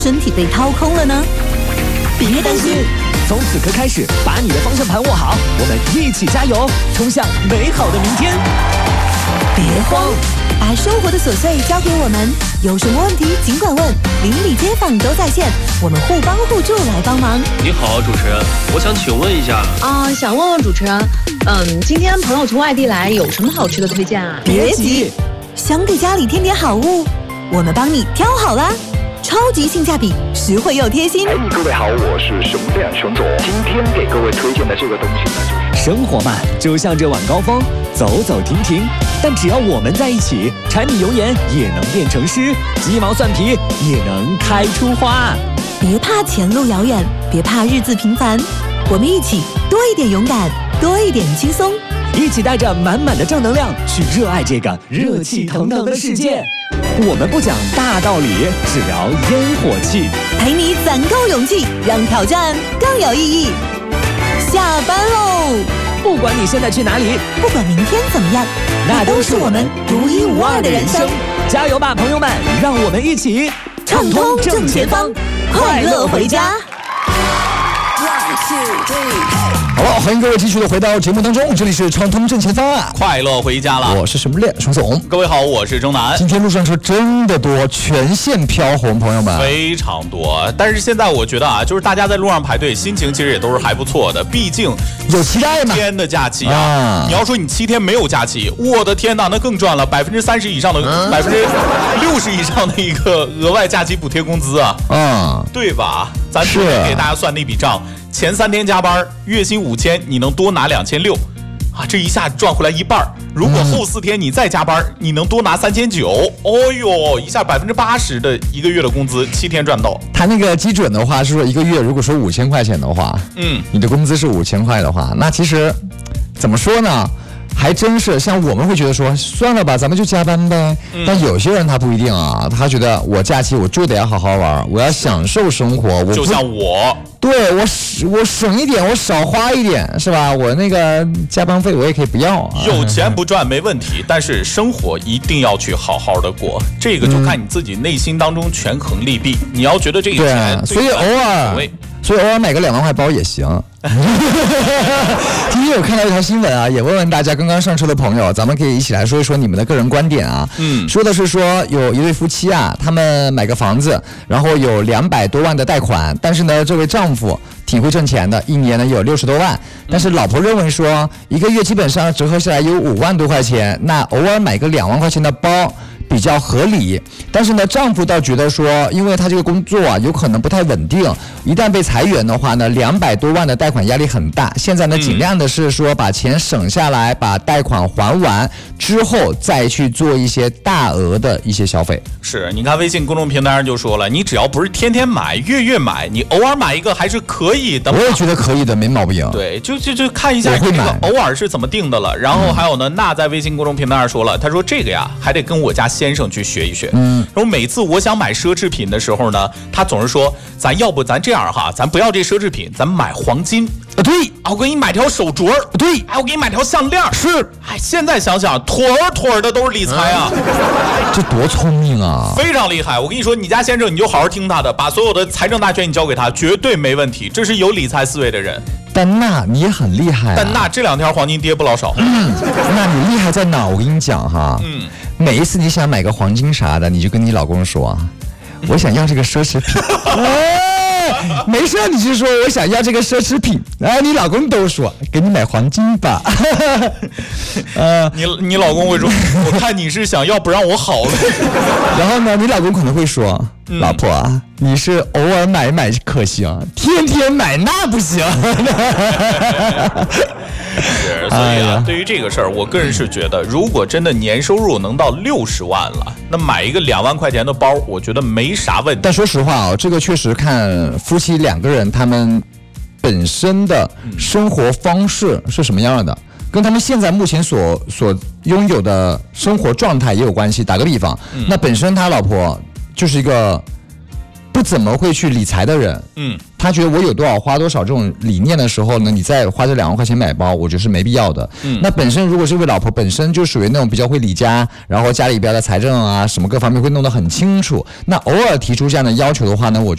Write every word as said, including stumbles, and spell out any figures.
身体被掏空了呢？别担心， 从此刻开始，把你的方向盘握好，我们一起加油，冲向美好的明天。 别慌，把生活的琐碎交给我们，有什么问题尽管问，邻里街坊都在线，我们互帮互助来帮忙。 你好，主持人，我想请问一下啊、呃，想问问主持人，嗯，今天朋友从外地来，有什么好吃的推荐啊？ 别急，想给家里添点好物，我们帮你挑好啦。超级性价比，实惠又贴心。 哎，各位好，我是熊亮熊总。今天给各位推荐的这个东西呢，就是生活嘛，就像这晚高峰，走走停停。但只要我们在一起，柴米油盐也能变成诗，鸡毛蒜皮也能开出花。 别怕前路遥远，别怕日子平凡，我们一起多一点勇敢，多一点轻松， 一起带着满满的正能量去热爱这个热气腾腾的世界。我们不讲大道理，只聊烟火气， 陪你攒够勇气，让挑战更有意义。下班喽！ 不管你现在去哪里， 不管明天怎么样， 那都是我们独一无二的人生。加油吧，朋友们！让我们一起畅通正前方，快乐回家。 好了，欢迎各位继续的回到节目当中，这里是畅通正前方啊， 快乐回家了。 我是什么练双总， 各位好，我是钟南。 今天路上车真的多，全线飘红，朋友们非常多。但是现在我觉得啊，就是大家在路上排队，心情其实也都是还不错的，毕竟有期待嘛。 七天的假期啊， 啊你要说你七天没有假期，我的天哪，那更赚了，百分之三十以上的，百分之六十以上的一个额外假期补贴工资啊， 嗯， 对吧？咱是给大家算那笔账。前三天加班，月薪五千，你能多拿两千六，啊，这一下赚回来一半。如果后四天你再加班，你能多拿三千九。哦哟，一下百分之八十的一个月的工资，七天赚到。 他那个基准的话是说一个月，如果说五千块钱的话， 嗯， 你的工资是五千块的话，那其实怎么说呢？还真是像我们会觉得说算了吧，咱们就加班呗、嗯、但有些人他不一定啊，他觉得我假期我就得要好好玩，我要享受生活，我就像我对我我省一点，我少花一点，是吧？我那个加班费我也可以不要、啊、 有钱不赚没问题，但是生活一定要去好好的过，这个就看你自己内心当中权衡利弊、嗯、你要觉得这个钱、啊、 所以偶尔所以偶尔买个两万块包也行。今天有看到一条新闻啊，也问问大家刚刚上车的朋友，咱们可以一起来说一说你们的个人观点啊。嗯，说的是说有一对夫妻啊，他们买个房子，然后有两百多万的贷款，但是呢，这位丈夫挺会挣钱的，一年呢有六十多万，但是老婆认为说一个月基本上折合下来有五万多块钱，那偶尔买个两万块钱的包比较合理，但是呢，丈夫倒觉得说，因为他这个工作啊，有可能不太稳定，一旦被裁员的话呢，两百多万的贷款压力很大。现在呢，尽量的是说把钱省下来，把贷款还完之后，再去做一些大额的一些消费。 是，你看微信公众平台上就说了，你只要不是天天买、月月买，你偶尔买一个还是可以的。 我也觉得可以的，没毛病。 对，就就就看一下这个偶尔是怎么定的了。然后还有呢，那在微信公众平台上说了，他说这个呀，还得跟我家先生去学一学。嗯，然后每次我想买奢侈品的时候呢，他总是说，咱要不咱这样哈，咱不要这奢侈品，咱买黄金。 啊，对， 啊，我给你买条手镯。 对， 哎，我给你买条项链。 是， 哎，现在想想，妥儿妥儿的都是理财啊， 这多聪明啊， 非常厉害。我跟你说，你家先生你就好好听他的，把所有的财政大权你交给他，绝对没问题。这是有理财思维的人。 但那你也很厉害、啊， 但那这两条黄金跌不老少。 嗯，那你厉害在哪？我跟你讲哈，嗯，每一次你想买个黄金啥的，你就跟你老公说，我想要这个奢侈品。哎，没事，你就说我想要这个奢侈品，然后你老公都说给你买黄金吧。 呃，你你老公会说，我看你是想要不让我好了。 然后呢，你老公可能会说，嗯、老婆啊，你是偶尔买买可行，天天买那不行。 是，所以啊，对于这个事儿，我个人是觉得，如果真的年收入能到六十万了，那买一个两万块钱的包，我觉得没啥问题。 但说实话啊、哦，这个确实看夫妻两个人他们本身的生活方式是什么样的，跟他们现在目前所所拥有的生活状态也有关系。打个比方，嗯、那本身他老婆就是一个不怎么会去理财的人，嗯，他觉得我有多少花多少这种理念的时候呢，你再花这两万块钱买包，我觉得是没必要的。嗯，那本身如果这位老婆本身就属于那种比较会理家，然后家里边的财政啊什么各方面会弄得很清楚，那偶尔提出这样的要求的话呢，我觉得